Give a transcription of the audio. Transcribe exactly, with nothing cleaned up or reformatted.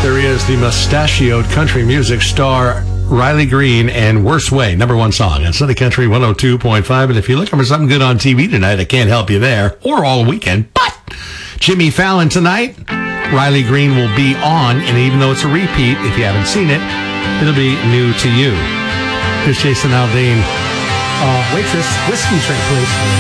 There is the mustachioed country music star Riley Green and Worst Way, number one song on Sunday Country one oh two point five. And if you're looking for something good on T V tonight, I can't help you there, or all weekend. But Jimmy Fallon tonight, Riley Green will be on, and even though it's a repeat, if you haven't seen it, it'll be new to you. Here's Jason Aldean. Uh, waitress, whiskey drink, please.